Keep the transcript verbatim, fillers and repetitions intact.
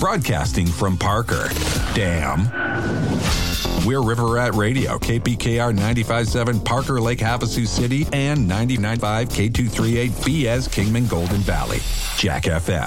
broadcasting from Parker. Damn. We're River Rat Radio, K P K R ninety-five point seven Parker Lake Havasu City and ninety-nine point five K two thirty-eight B S Kingman Golden Valley. Jack F M.